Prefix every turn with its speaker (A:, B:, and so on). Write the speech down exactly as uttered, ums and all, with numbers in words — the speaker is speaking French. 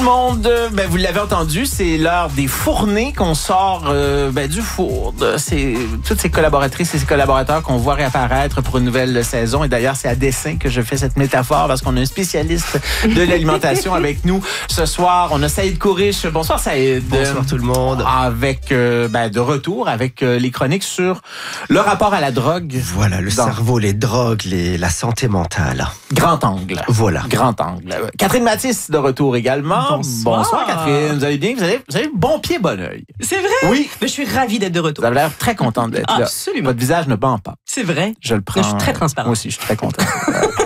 A: monde, ben, vous l'avez entendu, c'est l'heure des fournées qu'on sort euh, ben, du four. C'est toutes ces collaboratrices et ces collaborateurs qu'on voit réapparaître pour une nouvelle saison. Et d'ailleurs, c'est à dessein que je fais cette métaphore parce qu'on a un spécialiste de l'alimentation avec nous ce soir. On a Saïd Kourish. Bonsoir Saïd.
B: Bonsoir tout le monde.
A: Avec euh, ben, de retour avec euh, les chroniques sur le rapport à la drogue.
B: Voilà, le
A: Dans...
B: cerveau, les drogues, les, la santé mentale.
A: Grand angle.
B: Voilà.
A: Grand angle. Catherine Mathis de retour également.
C: Bonsoir.
A: Bonsoir Catherine. Vous allez bien? Vous avez, vous avez bon pied, bon oeil.
C: C'est vrai?
A: Oui.
C: Mais je suis ravie d'être de retour.
A: Vous avez l'air très contente d'être là.
C: Absolument.
A: Votre visage ne bend pas.
C: C'est vrai.
A: Je le prends.
C: Je suis très transparente.
A: Moi aussi, je suis très content.